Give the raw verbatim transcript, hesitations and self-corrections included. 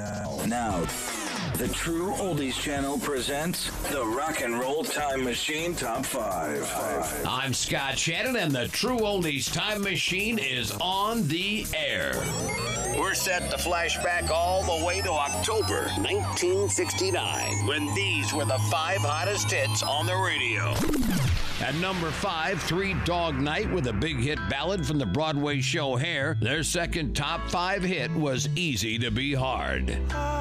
Now, the True Oldies Channel presents the Rock and Roll Time Machine Top five. I'm Scott Shannon, and the True Oldies Time Machine is on the air. We're set to flash back all the way to October nineteen sixty-nine, when these were the five hottest hits on the radio. At number five, Three Dog Night with a big hit ballad from the Broadway show Hair. Their second top five hit was Easy to Be Hard.